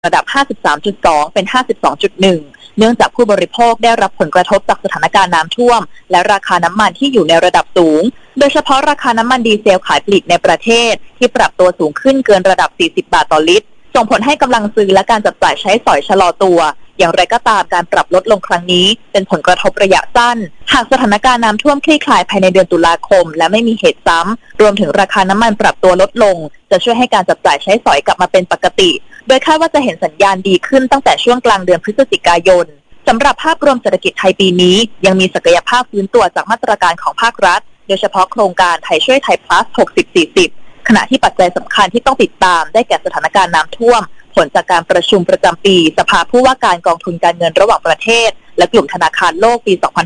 ระดับ 53.2 เป็น 52.1 เนื่องจากผู้บริโภคได้รับผลกระทบจากสถานการณ์น้ำท่วมและราคาน้ำมันที่อยู่ในระดับสูงโดยเฉพาะราคาน้ำมันดีเซลขายปลีกในประเทศที่ปรับตัวสูงขึ้นเกินระดับ 40 บาทต่อลิตรส่งผลให้กำลังซื้อและการจับจ่ายใช้สอยชะลอตัวอย่างไรก็ตามการปรับลดลงครั้งนี้เป็นผลกระทบระยะสั้นหากสถานการณ์น้ำท่วมคลี่คลายภายในเดือนตุลาคมและไม่มีเหตุซ้ำรวมถึงราคาน้ำมันปรับตัวลดลงจะช่วยให้การจับจ่ายใช้สอยกลับมาเป็นปกติโดยคาดว่าจะเห็นสัญญาณดีขึ้นตั้งแต่ช่วงกลางเดือนพฤศจิกายนสำหรับภาพรวมเศรษฐกิจไทยปีนี้ยังมีศักยภาพฟื้นตัวจากมาตรการของภาครัฐโดยเฉพาะโครงการไทยช่วยไทย plus 60-40 ขณะที่ปัจจัยสำคัญที่ต้องติดตามได้แก่สถานการณ์น้ำท่วมผลจากการประชุมประจำปีสภาผู้ว่าการกองทุนการเงินระหว่างประเทศและกลุ่มธนาคารโลกปี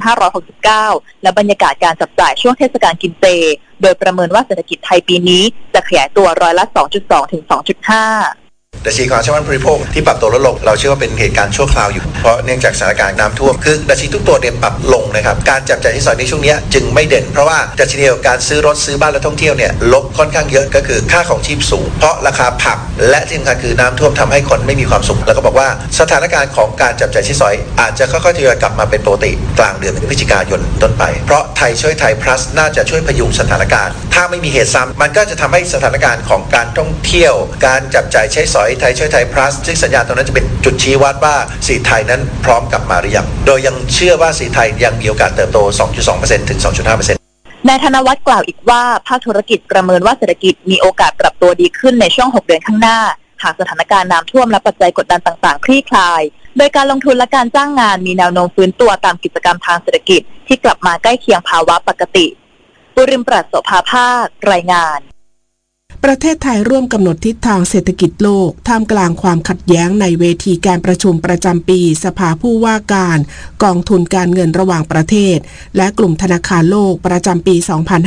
2569 และบรรยากาศการจับจ่ายช่วงเทศกาลกินเจโดยประเมินว่าเศรษฐกิจไทยปีนี้จะขยายตัวร้อยละ 2.2 ถึง 2.5 ดัชนีความเชื่อมั่นผู้บริโภคที่ปรับตัวลดลงเราเชื่อว่าเป็นเหตุการณ์ชั่วคราวอยู่เพราะเนื่องจากสถานการณ์น้ำท่วมคือดัชนีทุกตัวเนี่ยปรับลงนะครับการจับจ่ายใช้สอยในช่วงนี้จึงไม่เด่นเพราะว่าดัชนีการซื้อรถซื้อบ้านและท่องเที่ยวเนี่ยลดค่อนข้างเยอะก็คือค่าของชีพสูงเพราะราคาผักและที่สำคัญคือน้ำท่วมทำให้คนไม่มีความสุขแล้วก็บอกว่าสถานการณ์ของการจับจ่ายใช้สอยอาจจะค่อยๆทยอยกลับมาเป็นปกติกลางเดือนพฤศจิกายนต้นไปเพราะไทยช่วยไทย plus น่าจะช่วยพยุงสถานการณ์ถ้าไม่มีเหตุซ้ำมันก็จะทำให้สถานการณ์ของการท่องเที่ยวการจับจ่ายใช้สอยไทยช่วยไทย plusซึ่งสัญญาณตรงนั้นจะเป็นจุดชี้วัดว่าสีไทยนั้นพร้อมกลับมาหรือยังโดยยังเชื่อว่าสีไทยยังมีโอกาสเติบโต 2.2% ถึง 2.5% นายธนวัฒน์กล่าวอีกว่าภาคธุรกิจประเมินว่าเศรษฐกิจมีโอกาสปรับตัวดีขึ้นในช่วง 6 เดือนข้างหน้าหากสถานการณ์น้ำท่วมและปัจจัยกดดันต่างๆคลี่คลายโดยการลงทุนและการจ้างงานมีแนวโน้มฟื้นตัวตามกิจกรรมทางเศรษฐกิจที่กลับมาใกล้เคียงภาวะปกติบุริมปราศโสภาภาครายงานประเทศไทยร่วมกำหนดทิศทางเศรษฐกิจโลกท่ามกลางความขัดแย้งในเวทีการประชุมประจำปีสภาผู้ว่าการกองทุนการเงินระหว่างประเทศและกลุ่มธนาคารโลกประจำปี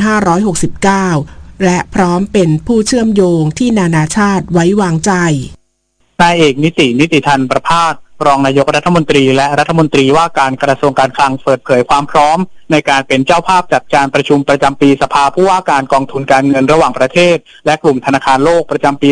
2569 และพร้อมเป็นผู้เชื่อมโยงที่นานาชาติไว้วางใจนายเอกนิติธันประภาสรองนายกรัฐมนตรีและรัฐมนตรีว่าการกระทรวงการคลังเปิดเผยความพร้อมในการเป็นเจ้าภาพจัดการประชุมประจำปีสภาผู้ว่าการกองทุนการเงินระหว่างประเทศและกลุ่มธนาคารโลกประจำปี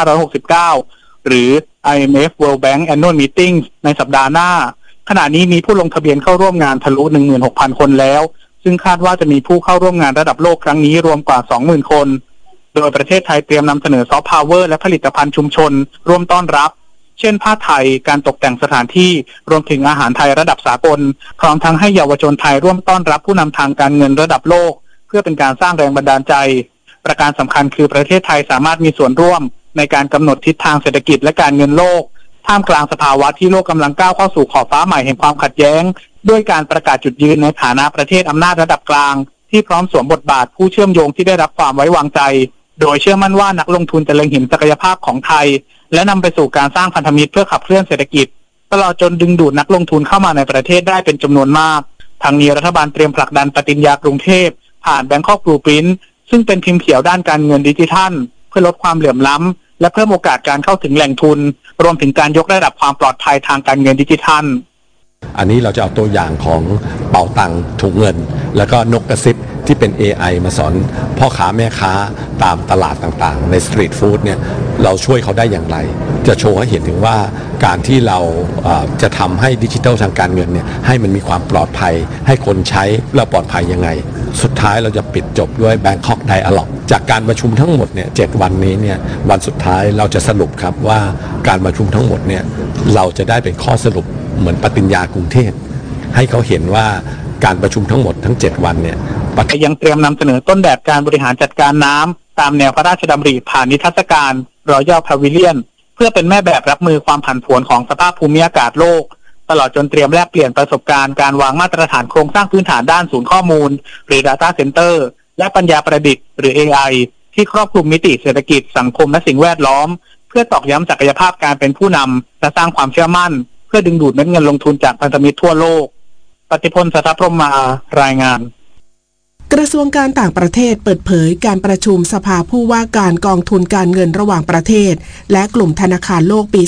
2569 หรือ IMF World Bank Annual Meeting ในสัปดาห์หน้าขณะนี้มีผู้ลงทะเบียนเข้าร่วมงานทะลุ 16,000 คนแล้วซึ่งคาดว่าจะมีผู้เข้าร่วมงานระดับโลกครั้งนี้รวมกว่า 20,000 คนโดยประเทศไทยเตรียมนำเสนอซอฟต์พาวเวอร์และผลิตภัณฑ์ชุมชนร่วมต้อนรับเช่นผ้าไทยการตกแต่งสถานที่รวมถึงอาหารไทยระดับสากลพร้อมทั้งให้เยาวชนไทยร่วมต้อนรับผู้นำทางการเงินระดับโลกเพื่อเป็นการสร้างแรงบันดาลใจประการสำคัญคือประเทศไทยสามารถมีส่วนร่วมในการกำหนดทิศทางเศรษฐกิจและการเงินโลกท่ามกลางสภาวะที่โลกกำลังก้าวเข้าสู่ขอบฟ้าใหม่แห่งความขัดแย้งด้วยการประกาศจุดยืนในฐานะประเทศอำนาจระดับกลางที่พร้อมสวมบทบาทผู้เชื่อมโยงที่ได้รับความไว้วางใจโดยเชื่อมั่นว่านักลงทุนจะเล็งเห็นศักยภาพของไทยและนำไปสู่การสร้างพันธมิตรเพื่อขับเคลื่อนเศรษฐกิจตลอดจนดึงดูดนักลงทุนเข้ามาในประเทศได้เป็นจำนวนมากทางนี้รัฐบาลเตรียมผลักดันปฏิญญากรุงเทพผ่าน Bangkok Blueprint ซึ่งเป็นพิมพ์เขียวด้านการเงินดิจิทัลเพื่อลดความเหลื่อมล้ำและเพิ่มโอกาสการเข้าถึงแหล่งทุนรวมถึงการยกระดับความปลอดภัยทางการเงินดิจิทัลอันนี้เราจะเอาตัวอย่างของเป๋าตังถุงเงินแล้วก็นกกระซิบที่เป็น AI มาสอนพ่อค้าแม่ค้าตามตลาดต่างๆในสตรีทฟู้ดเนี่ยเราช่วยเขาได้อย่างไรจะโชว์ให้เห็นถึงว่าการที่เราจะทำให้ดิจิทัลทางการเงินเนี่ยให้มันมีความปลอดภัยให้คนใช้แล้วปลอดภัยยังไงสุดท้ายเราจะปิดจบด้วย Bangkok Dialog จากการประชุมทั้งหมดเนี่ย7วันนี้เนี่ยวันสุดท้ายเราจะสรุปครับว่าการประชุมทั้งหมดเนี่ยเราจะได้เป็นข้อสรุปเหมือนปฏิญญากรุงเทพให้เขาเห็นว่าการประชุมทั้งหมดทั้ง7วันเนี่ยยังเตรียมนำเสนอต้นแบบการบริหารจัดการน้ำตามแนวพระราชดำริผ่านนิทรรศการ Royal Pavilion เพื่อเป็นแม่แบบรับมือความผันผวนของสภาพภูมิอากาศโลกตลอดจนเตรียมแลกเปลี่ยนประสบการณ์การวางมาตรฐานโครงสร้างพื้นฐานด้านศูนย์ข้อมูลหรือ Data Center และปัญญาประดิษฐ์หรือ AI ที่ครอบคลุมมิติเศรษฐกิจสังคมและสิ่งแวดล้อมเพื่อตอกย้ำศักยภาพการเป็นผู้นำและสร้างความเชื่อมั่นเพื่อดึงดูดเม็ดเงินลงทุนจากพันธมิตรทั่วโลกปฏิพล สัทธพรหมารายงานกระทรวงการต่างประเทศเปิดเผยการประชุมสภาผู้ว่าการกองทุนการเงินระหว่างประเทศและกลุ่มธนาคารโลกปี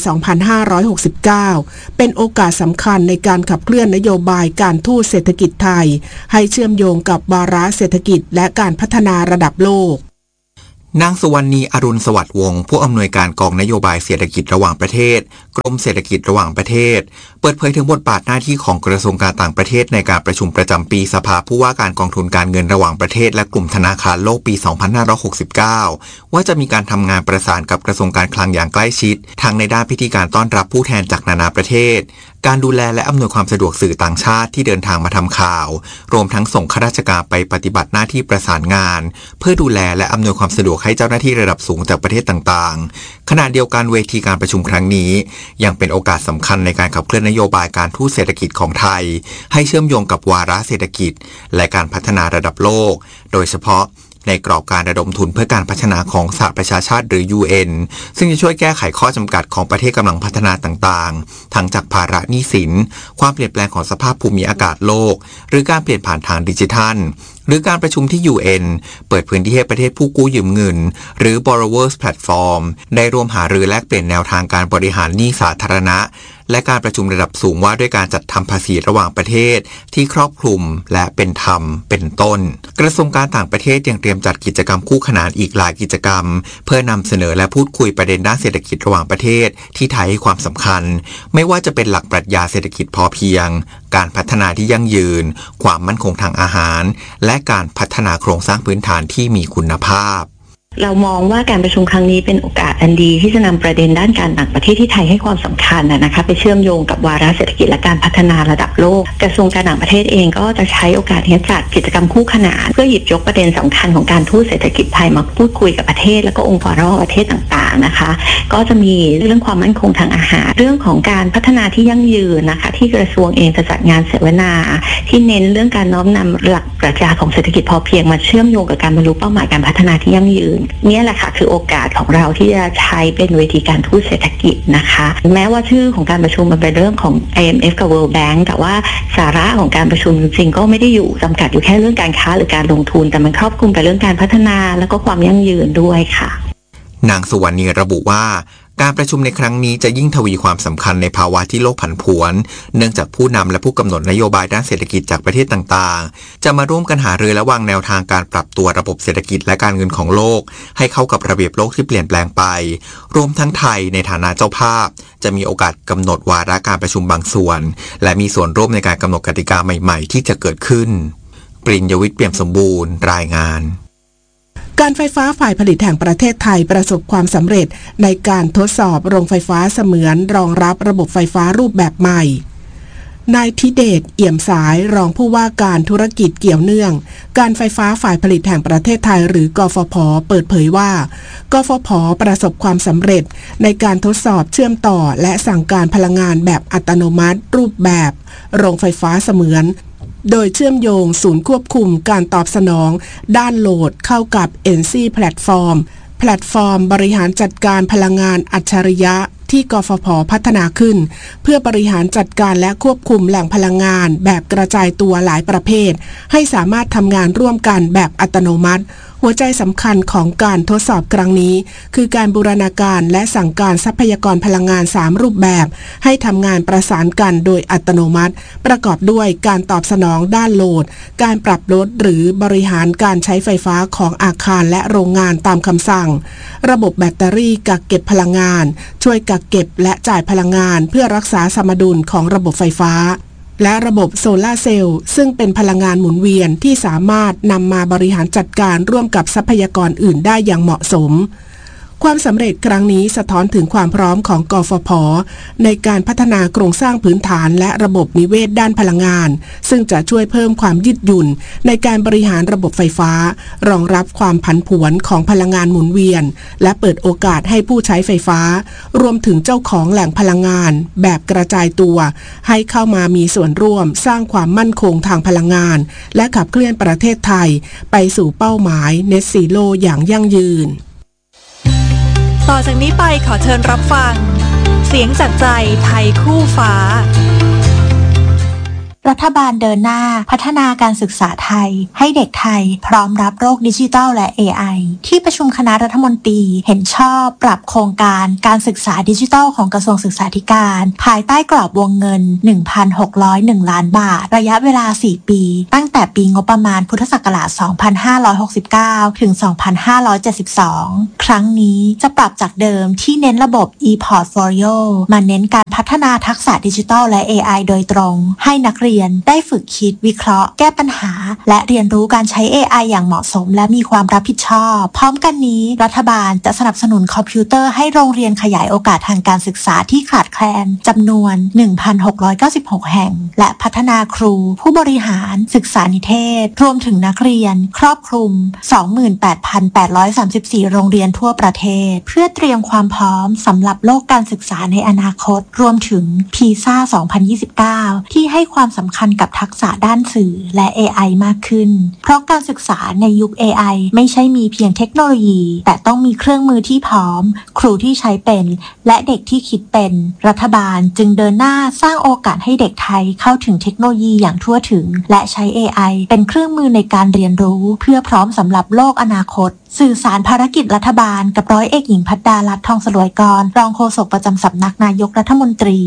2569 เป็นโอกาสสำคัญในการขับเคลื่อนนโยบายการทูตเศรษฐกิจไทยให้เชื่อมโยงกับวาระเศรษฐกิจและการพัฒนาระดับโลกนางสุวรรณีอรุณสวัสดิ์วงศ์ผู้อำนวยการกองนโยบายเศรษฐกิจระหว่างประเทศกรมเศรษฐกิจระหว่างประเทศเปิดเผยถึงบทบาทหน้าที่ของกระทรวงการต่างประเทศในการประชุมประจำปีสภาผู้ว่าการกองทุนการเงินระหว่างประเทศและกลุ่มธนาคารโลกปี 2569 ว่าจะมีการทำงานประสานกับกระทรวงการคลังอย่างใกล้ชิดทั้งในด้านพิธีการต้อนรับผู้แทนจากนานาประเทศการดูแลและอำนวยความสะดวกสื่อต่างชาติที่เดินทางมาทำข่าวรวมทั้งส่งข้าราชการไปปฏิบัติหน้าที่ประสานงานเพื่อดูแลและอำนวยความสะดวกให้เจ้าหน้าที่ระดับสูงจากประเทศต่างๆขณะเดียวกันเวทีการประชุมครั้งนี้ยังเป็นโอกาสสำคัญในการขับเคลื่อนนโยบายการทูตเศรษฐกิจของไทยให้เชื่อมโยงกับวาระเศรษฐกิจและการพัฒนาระดับโลกโดยเฉพาะในกรอบการระดมทุนเพื่อการพัฒนาของสหประชาชาติหรือ UN ซึ่งจะช่วยแก้ไขข้อจำกัดของประเทศกำลังพัฒนาต่างๆทั้งจากภาระหนี้สินความเปลี่ยนแปลงของสภาพภูมิอากาศโลกหรือการเปลี่ยนผ่านทางดิจิทัลหรือการประชุมที่ UN เปิดพื้นที่ให้ประเทศผู้กู้ยืมเงินหรือ Borrowers Platform ได้ร่วมหารือแลกเปลี่ยนแนวทางการบริหารหนี้สาธารณะและการประชุมระดับสูงว่าด้วยการจัดทำภาษีระหว่างประเทศที่ครอบคลุมและเป็นธรรมเป็นต้นกระทรวงการต่างประเทศยังเตรียมจัดกิจกรรมคู่ขนานอีกหลายกิจกรรมเพื่อนำเสนอและพูดคุยประเด็นด้านเศรษฐกิจระหว่างประเทศที่ไทยให้ความสำคัญไม่ว่าจะเป็นหลักปรัชญาเศรษฐกิจพอเพียงการพัฒนาที่ยั่งยืนความมั่นคงทางอาหารและการพัฒนาโครงสร้างพื้นฐานที่มีคุณภาพเรามองว่าการประชุมครั้งนี้เป็นโอกาสอันดีที่จะนำประเด็นด้านการต่างประเทศที่ไทยให้ความสำคัญนะคะไปเชื่อมโยงกับวาระเศรษฐกิจและการพัฒนาระดับโลกกระทรวงการต่างประเทศเองก็จะใช้โอกาสนี้จัดกิจกรรมคู่ขนานเพื่อหยิบยกประเด็นสำคัญของการทูตเศรษฐกิจไทยมาพูดคุยกับประเทศและก็องค์กรระหว่างประเทศต่างๆนะคะก็จะมีเรื่องความมั่นคงทางอาหารเรื่องของการพัฒนาที่ยั่งยืนนะคะที่กระทรวงเองจะจัดงานเสวนาที่เน้นเรื่องการน้อมนำหลักปรัชญาของเศรษฐกิจพอเพียงมาเชื่อมโยงกับการบรรลุเป้าหมายการพัฒนาที่ยั่งยืนนี่แหละค่ะคือโอกาสของเราที่จะใช้เป็นเวทีการทูตเศรษฐกิจนะคะแม้ว่าชื่อของการประชุมมันเป็นเรื่องของ IMF กับ World Bank แต่ว่าสาระของการประชุมจริงๆก็ไม่ได้อยู่จำกัดอยู่แค่เรื่องการค้าหรือการลงทุนแต่มันครอบคลุมไปเรื่องการพัฒนาแล้วก็ความยั่งยืนด้วยค่ะนางสุวรรณีระบุว่าการประชุมในครั้งนี้จะยิ่งทวีความสำคัญในภาวะที่โลกผันผวนเนื่องจากผู้นำและผู้กำหนดนโยบายด้านเศรษฐกิจจากประเทศต่างๆจะมาร่วมกันหารือและวางแนวทางการปรับตัวระบบเศรษฐกิจและการเงินของโลกให้เข้ากับระเบียบโลกที่เปลี่ยนแปลงไปรวมทั้งไทยในฐานะเจ้าภาพจะมีโอกาสกำหนดวาระการประชุมบางส่วนและมีส่วนร่วมในการกำหนดกติกาใหม่ๆที่จะเกิดขึ้นปริญญวิทย์เปี่ยมสมบูรณ์รายงานการไฟฟ้าฝ่ายผลิตแห่งประเทศไทยประสบความสำเร็จในการทดสอบโรงไฟฟ้าเสมือนรองรับระบบไฟฟ้ารูปแบบใหม่นายธิเดชเอี่ยมสายรองผู้ว่าการธุรกิจเกี่ยวเนื่องการไฟฟ้าฝ่ายผลิตแห่งประเทศไทยหรือกฟผ.เปิดเผยว่ากฟผ.ประสบความสำเร็จในการทดสอบเชื่อมต่อและสั่งการพลังงานแบบอัตโนมัติรูปแบบโรงไฟฟ้าเสมือนโดยเชื่อมโยงศูนย์ควบคุมการตอบสนองด้านโหลดเข้ากับ NC แพลตฟอร์มบริหารจัดการพลังงานอัจฉริยะที่กฟผ.พัฒนาขึ้นเพื่อบริหารจัดการและควบคุมแหล่งพลังงานแบบกระจายตัวหลายประเภทให้สามารถทำงานร่วมกันแบบอัตโนมัติหัวใจสำคัญของการทดสอบครั้งนี้คือการบูรณาการและสั่งการทรัพยากรพลังงาน3รูปแบบให้ทำงานประสานกันโดยอัตโนมัติประกอบด้วยการตอบสนองด้านโหลดการปรับลดหรือบริหารการใช้ไฟฟ้าของอาคารและโรงงานตามคำสั่งระบบแบตเตอรี่กักเก็บพลังงานช่วยกักเก็บและจ่ายพลังงานเพื่อรักษาสมดุลของระบบไฟฟ้าและระบบโซลาร์เซลล์ซึ่งเป็นพลังงานหมุนเวียนที่สามารถนำมาบริหารจัดการร่วมกับทรัพยากรอื่นได้อย่างเหมาะสมความสำเร็จครั้งนี้สะท้อนถึงความพร้อมของกฟผ.ในการพัฒนาโครงสร้างพื้นฐานและระบบนิเวศด้านพลังงานซึ่งจะช่วยเพิ่มความยืดหยุ่นในการบริหารระบบไฟฟ้ารองรับความผันผวนของพลังงานหมุนเวียนและเปิดโอกาสให้ผู้ใช้ไฟฟ้ารวมถึงเจ้าของแหล่งพลังงานแบบกระจายตัวให้เข้ามามีส่วนร่วมสร้างความมั่นคงทางพลังงานและขับเคลื่อนประเทศไทยไปสู่เป้าหมาย Net Zero อย่างยั่งยืนต่อจากนี้ไปขอเชิญรับฟังเสียงจากใจไทยคู่ฟ้ารัฐบาลเดินหน้าพัฒนาการศึกษาไทยให้เด็กไทยพร้อมรับโลกดิจิทัลและ AI ที่ประชุมคณะรัฐมนตรีเห็นชอบปรับโครงการการศึกษาดิจิทัลของกระทรวงศึกษาธิการภายใต้กรอบวงเงิน 1,601 ล้านบาทระยะเวลา 4 ปีตั้งแต่ปีงบประมาณพุทธศักราช 2569 ถึง 2572 ครั้งนี้จะปรับจากเดิมที่เน้นระบบ e-portfolio มาเน้นการพัฒนาทักษะดิจิทัลและ AI โดยตรงให้นักเรียนได้ฝึกคิดวิเคราะห์แก้ปัญหาและเรียนรู้การใช้ AI อย่างเหมาะสมและมีความรับผิดชอบพร้อมกันนี้รัฐบาลจะสนับสนุนคอมพิวเตอร์ให้โรงเรียนขยายโอกาสทางการศึกษาที่ขาดแคลนจำนวน 1,696 แห่งและพัฒนาครูผู้บริหารศึกษานิเทศรวมถึงนักเรียนครอบคลุม 28,834 โรงเรียนทั่วประเทศเพื่อเตรียมความพร้อมสำหรับโลกการศึกษาในอนาคตรวมถึง PISA 2029 ที่ให้ความสำคัญกับทักษะด้านสื่อและ AI มากขึ้นเพราะการศึกษาในยุค AI ไม่ใช่มีเพียงเทคโนโลยีแต่ต้องมีเครื่องมือที่พร้อมครูที่ใช้เป็นและเด็กที่คิดเป็นรัฐบาลจึงเดินหน้าสร้างโอกาสให้เด็กไทยเข้าถึงเทคโนโลยีอย่างทั่วถึงและใช้ AI เป็นเครื่องมือในการเรียนรู้เพื่อพร้อมสำหรับโลกอนาคตสื่อสารภารกิจรัฐบาลกับร้อยเอกหญิงภัดดาลัตน์ ทองสลวยกรรองโฆษกประจำสำนักนายกรัฐมนตรี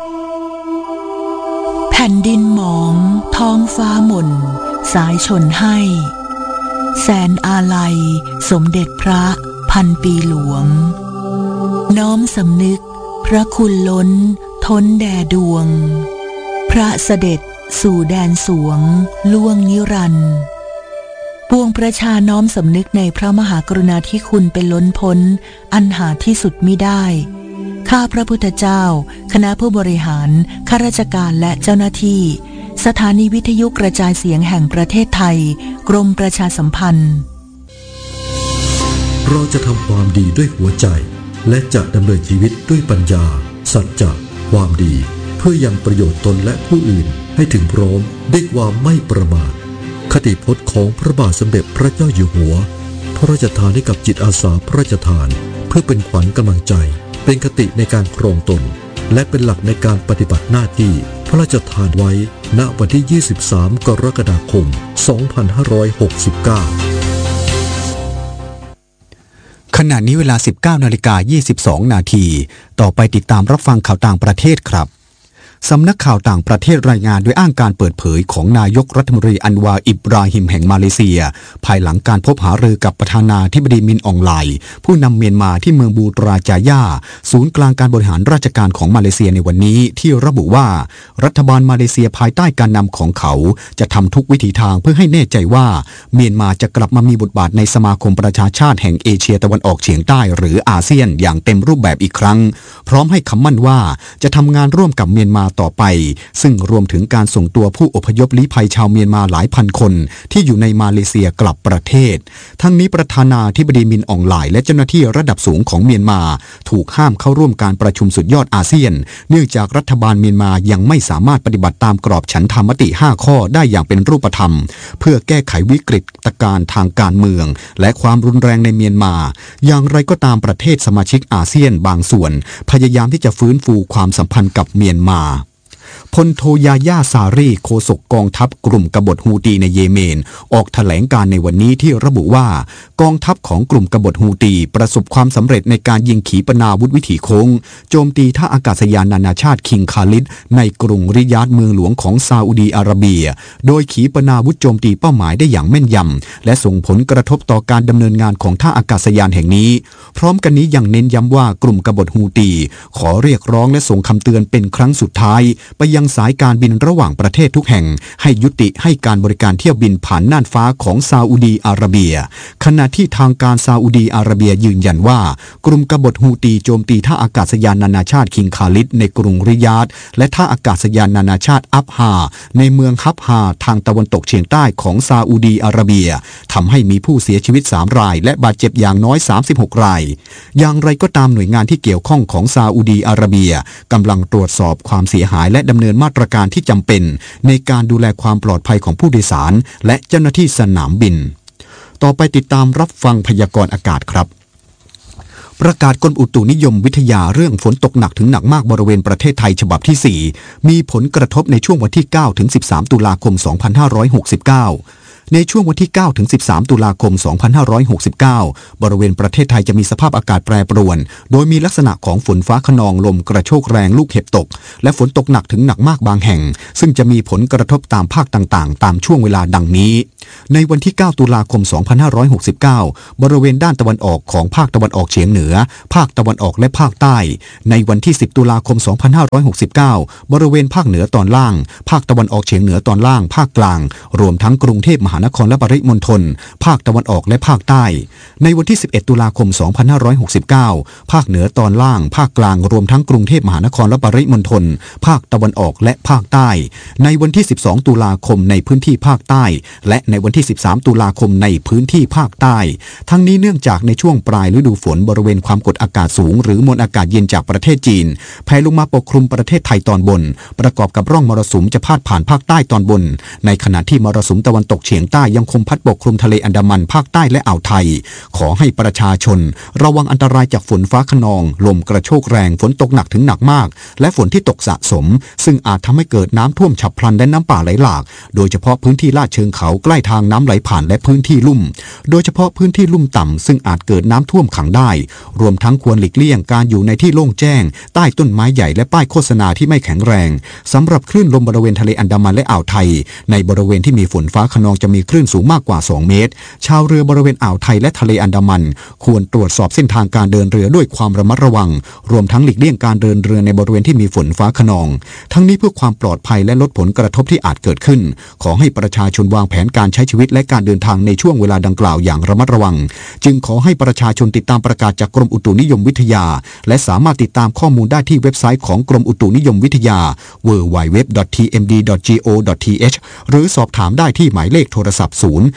แผ่นดินหมองท้องฟ้าหม่นสายชนให้แสนอาลัยสมเด็จพระพันปีหลวงน้อมสำนึกพระคุณล้นท้นแด่ดวงพระเสด็จสู่แดนสวงล่วงนิรันดร์ปวงประชาน้อมสำนึกในพระมหากรุณาธิคุณเป็นล้นพ้นอันหาที่สุดมิได้ข้าพระพุทธเจ้าคณะผู้บริหารข้าราชการและเจ้าหน้าที่สถานีวิทยุกระจายเสียงแห่งประเทศไทยกรมประชาสัมพันธ์เราจะทำความดีด้วยหัวใจและจะดำเนินชีวิตด้วยปัญญาสัจจะความดีเพื่อยังประโยชน์ตนและผู้อื่นให้ถึงพร้อมด้วยความไม่ประมาทคติพจน์ของพระบาทสมเด็จพระเจ้าอยู่หัวพระราชทานให้กับจิตอาสาพระราชทานเพื่อเป็นขวัญกำลังใจเป็นคติในการครองตนและเป็นหลักในการปฏิบัติหน้าที่พระราชทานไว้ณวันที่ 23 กรกฎาคม 2569 ขณะนี้เวลา 19:22 นาทีต่อไปติดตามรับฟังข่าวต่างประเทศครับสำนักข่าวต่างประเทศรายงานโดยอ้างการเปิดเผยของนายกรัฐมนตรีอันวาอิบราฮิมแห่งมาเลเซียภายหลังการพบหารือกับประธานาธิบดีมินอองไลผู้นำเมียนมาที่เมืองบูตราจายาศูนย์กลางการบริหารราชการของมาเลเซียในวันนี้ที่ระบุว่ารัฐบาลมาเลเซียภายใต้การนำของเขาจะทำทุกวิถีทางเพื่อให้แน่ใจว่าเมียนมาจะกลับมามีบทบาทในสมาคมประชาชาติแห่งเอเชียตะวันออกเฉียงใต้หรืออาเซียนอย่างเต็มรูปแบบอีกครั้งพร้อมให้คำมั่นว่าจะทำงานร่วมกับเมียนมาต่อไปซึ่งรวมถึงการส่งตัวผู้อพยพลี้ภัยชาวเมียนมาหลายพันคนที่อยู่ในมาเลเซียกลับประเทศทั้งนี้ประธานาธิบดีมินอองไลและเจ้าหน้าที่ระดับสูงของเมียนมาถูกห้ามเข้าร่วมการประชุมสุดยอดอาเซียนเนื่องจากรัฐบาลเมียนมายังไม่สามารถปฏิบัติตามกรอบฉันทามติ5ข้อได้อย่างเป็นรูปธรรมเพื่อแก้ไขวิกฤตการณ์ทางการเมืองและความรุนแรงในเมียนมาอย่างไรก็ตามประเทศสมาชิกอาเซียนบางส่วนพยายามที่จะฟื้นฟูความสัมพันธ์กับเมียนมาพลโทยาย่าซารีโฆษกกองทัพกลุ่มกบฏฮูตีในเยเมนออกแถลงการในวันนี้ที่ระบุว่ากองทัพของกลุ่มกบฏฮูตีประสบความสำเร็จในการยิงขีปนาวุธวิถีโค้งโจมตีท่าอากาศยานนานาชาติคิงคาลิดในกรุงริยาดเมืองหลวงของซาอุดีอาระเบียโดยขีปนาวุธโจมตีเป้าหมายได้อย่างแม่นยำและส่งผลกระทบต่อการดำเนินงานของท่าอากาศยานแห่งนี้พร้อมกันนี้ยังเน้นย้ำว่ากลุ่มกบฏฮูตีขอเรียกร้องและส่งคำเตือนเป็นครั้งสุดท้ายไปยังสายการบินระหว่างประเทศทุกแห่งให้ยุติให้การบริการเที่ยวบินผ่านน่านฟ้าของซาอุดีอาระเบียขณะที่ทางการซาอุดีอาระเบียยืนยันว่ากลุ่มกบฏฮูตีโจมตีท่าอากาศยานนานาชาติคิงคาลิดในกรุงริยาดและท่าอากาศยานนานาชาติอับฮาในเมืองฮับฮาทางตะวันตกเฉียงใต้ของซาอุดีอาระเบียทำให้มีผู้เสียชีวิต3รายและบาดเจ็บอย่างน้อย36รายอย่างไรก็ตามหน่วยงานที่เกี่ยวข้องของซาอุดีอาระเบียกำลังตรวจสอบความเสียหายและดำเนินมาตรการที่จำเป็นในการดูแลความปลอดภัยของผู้โดยสารและเจ้าหน้าที่สนามบินต่อไปติดตามรับฟังพยากรณ์อากาศครับประกาศกรมอุตุนิยมวิทยาเรื่องฝนตกหนักถึงหนักมากบริเวณประเทศไทยฉบับที่ 4 มีผลกระทบในช่วงวันที่ 9 ถึง 13 ตุลาคม 2569 ในช่วงวันที่ 9 ถึง 13 ตุลาคม 2569 บริเวณประเทศไทยจะมีสภาพอากาศแปรปรวนโดยมีลักษณะของฝนฟ้าคะนองลมกระโชกแรงลูกเห็บตกและฝนตกหนักถึงหนักมากบางแห่งซึ่งจะมีผลกระทบตามภาคต่างๆตามช่วงเวลาดังนี้ในวันที่ 9 ตุลาคม 2569 บริเวณด้านตะวันออกของภาคตะวันออกเฉียงเหนือภาคตะวันออกและภาคใต้ในวันที่ 10 ตุลาคม 2569 บริเวณภาคเหนือตอนล่างภาคตะวันออกเฉียงเหนือตอนล่างภาคกลางรวมทั้งกรุงเทพมหานครและปริมณฑลภาคตะวันออกและภาคใต้ในวันที่ 11 ตุลาคม 2569 ภาคเหนือตอนล่างภาคกลางรวมทั้งกรุงเทพมหานครและปริมณฑลภาคตะวันออกและภาคใต้ในวันที่ 12 ตุลาคมในพื้นที่ภาคใต้และในวันที่ 13 ตุลาคมในพื้นที่ภาคใต้ทั้งนี้เนื่องจากในช่วงปลายฤดูฝนบริเวณความกดอากาศสูงหรือมวลอากาศเย็นจากประเทศจีนแผ่ลงมาปกคลุมประเทศไทยตอนบนประกอบกับร่องมรสุมจะพาดผ่านภาคใต้ตอนบนในขณะที่มรสุมตะวันตกเฉียงใต้ยังคงพัดปกคลุมทะเลอันดามันภาคใต้และอ่าวไทยขอให้ประชาชนระวังอันตรายจากฝนฟ้าคะนองลมกระโชกแรงฝนตกหนักถึงหนักมากและฝนที่ตกสะสมซึ่งอาจทำให้เกิดน้ำท่วมฉับพลันและน้ำป่าไหลหลากโดยเฉพาะพื้นที่ลาดเชิงเขาใกล้ทางน้ำไหลผ่านและพื้นที่ลุ่มโดยเฉพาะพื้นที่ลุ่มต่ำซึ่งอาจเกิดน้ำท่วมขังได้รวมทั้งควรหลีกเลี่ยงการอยู่ในที่โล่งแจ้งใต้ต้นไม้ใหญ่และป้ายโฆษณาที่ไม่แข็งแรงสำหรับคลื่นลมบริเวณทะเลอันดามันและอ่าวไทยในบริเวณที่มีฝนฟ้าคะนองจะมีคลื่นสูงมากกว่า2 เมตรชาวเรือบริเวณอ่าวไทยและทะเลอันดามันควรตรวจสอบเส้นทางการเดินเรือด้วยความระมัดระวังรวมทั้งหลีกเลี่ยงการเดินเรือในบริเวณที่มีฝนฟ้าคะนองทั้งนี้เพื่อความปลอดภัยและลดผลกระทบที่อาจเกิดขึ้นขอให้ประชาชนวางแผนการใช้ชีวิตและการเดินทางในช่วงเวลาดังกล่าวอย่างระมัดระวังจึงขอให้ประชาชนติดตามประกาศจากกรมอุตุนิยมวิทยาและสามารถติดตามข้อมูลได้ที่เว็บไซต์ของกรมอุตุนิยมวิทยา www.tmd.go.th หรือสอบถามได้ที่หมายเลขโทรศัพท์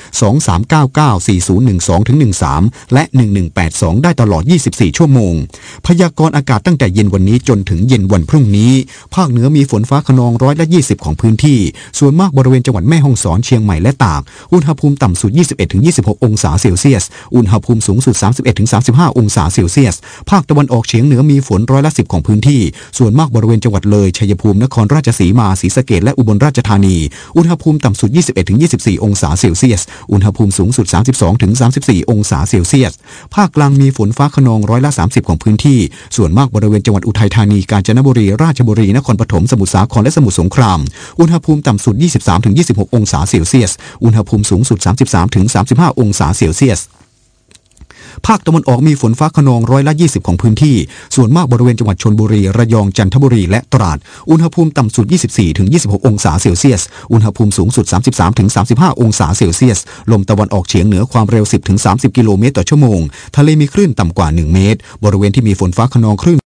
023994012-13 และ 1182 ได้ตลอด 24 ชั่วโมงพยากรณ์อากาศตั้งแต่เย็นวันนี้จนถึงเย็นวันพรุ่งนี้ภาคเหนือมีฝนฟ้าคะนอง120ของพื้นที่ส่วนมากบริเวณจังหวัดแม่ฮ่องสอนเชียงใหม่และตากอุณหภูมิต่ำสุด 21-26 องศาเซลเซียสอุณหภูมิสูงสุด 31-35 องศาเซลเซียสภาคตะวันออกเฉียงเหนือมีฝน10%ของพื้นที่ส่วนมากบริเวณจังหวัดเลยชัยภูมินครราชสีมาศรีสะเกษและอุบลราชธานีอุณหภูมิต่ำสุด 21-24 องศาเซลเซียสอุณหภูมิสูงสุด 32-34 องศาเซลเซียสภาคกลางมีฝนฟ้าคะนอง30%ของพื้นที่ส่วนมากบริเวณจังหวัดอุทัยธานีกาญจนบุรีราชบุรีนครปฐมสมุทรสาครและสมุทรสงครามอุณหภูมิต่ำสุด 23-26 องศาเซลเซียสอุณหภูมิสูงสุด 33-35 องศาเซลเซียสภาคตะวันออกมีฝนฟ้าคะนอง20%ของพื้นที่ส่วนมากบริเวณจังหวัดชลบุรีระยองจันทบุรีและตราดอุณหภูมิต่ำสุด 24-26 องศาเซลเซียสอุณหภูมิสูงสุด 33-35 องศาเซลเซียสลมตะวันออกเฉียงเหนือความเร็ว 10-30 กิโลเมตรต่อชั่วโมงทะเลมีคลื่นต่ำกว่า1 เมตรบริเวณที่มีฝนฟ้าคะนองคลื่น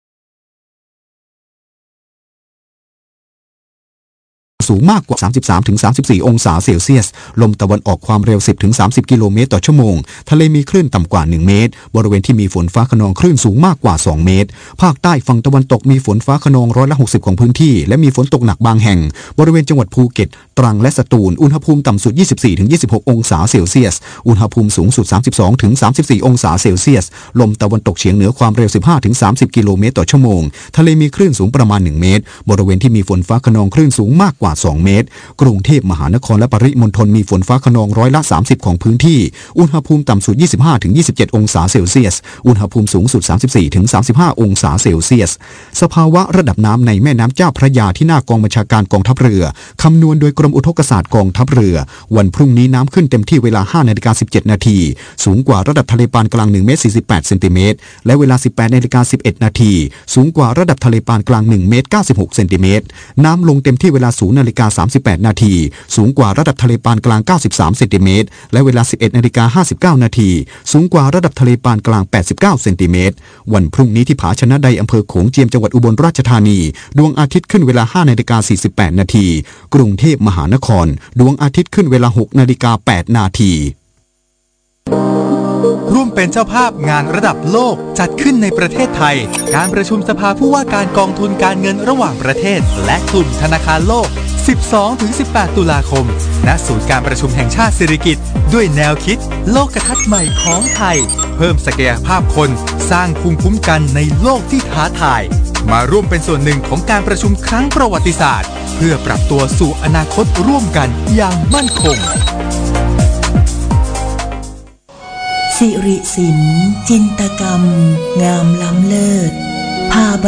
สูงมากกว่า 33-34 องศาเซลเซียสลมตะวันออกความเร็ว 10-30 กิโลเมตรต่อชั่วโมงทะเลมีคลื่นต่ำกว่า1 เมตรบริเวณที่มีฝนฟ้าคะนองคลื่นสูงมากกว่า2 เมตรภาคใต้ฝั่งตะวันตกมีฝนฟ้าคะนอง60%ของพื้นที่และมีฝนตกหนักบางแห่งบริเวณจังหวัดภูเก็ตตรังและสตูลอุณหภูมิต่ำสุด 24-26 องศาเซลเซียสอุณหภูมิสูงสุด 32-34 องศาเซลเซียสลมตะวันตกเฉียงเหนือความเร็ว 15-30 กิโลเมตรต่อชั่วโมงทะเลมีคลื่นสูงประมาณ1 เมตรบริเวณที่มีฝนฟ้าคะนองคลื่นสูงมากกว่า2 เมตรกรุงเทพมหานครและปริมณฑลมีฝนฟ้าคะนอง30%ของพื้นที่อุณหภูมิต่ำสุด 25-27 องศาเซลเซียสอุณหภูมิสูงสุด 34-35 องศาเซลเซียสสภาวะระดับน้ำในแม่น้ำเจ้าพระยาที่หน้ากองบัญชาการกองทัพเรือคำนวณโดยกรมอุทกศาสตร์กองทัพเรือวันพรุ่งนี้น้ำขึ้นเต็มที่เวลา 5:17 นาทีสูงกว่าระดับทะเลปานกลาง1 เมตร 48 เซนติเมตรและเวลา 18:11 นาทีสูงกว่าระดับทะเลปานกลาง1 เมตร 96 เซนติเมตรน้ำลงเต็มที่เวลา 0:38 นาทีสูงกว่าระดับทะเลปานกลาง93 เซนติเมตรและเวลา 11:59 นาทีสูงกว่าระดับทะเลปานกลาง89 เซนติเมตรวันพรุ่งนี้ที่ผาชนะใดอำเภอโขงเจียมจังหวัดอุบลราชธานีดวงอาทิตย์ขึ้นเวลา 5:48 นาทีกรุงเทพมหานครดวงอาทิตย์ขึ้นเวลา 6:08 นาทีร่วมเป็นเจ้าภาพงานระดับโลกจัดขึ้นในประเทศไทยการประชุมสภาผู้ว่าการกองทุนการเงินระหว่างประเทศและกลุ่มธนาคารโลก 12-18 ตุลาคมณศูนย์การประชุมแห่งชาติสิริกิติ์ด้วยแนวคิดโลกทัศน์ใหม่ของไทยเพิ่มศักยภาพคนสร้างภูมิคุ้มกันในโลกที่ท้าทายมาร่วมเป็นส่วนหนึ่งของการประชุมครั้งประวัติศาสตร์เพื่อปรับตัวสู่อนาคตร่วมกันอย่างมั่นคงสิริศิลป์จินตกรรมงามล้ำเลิศพาบ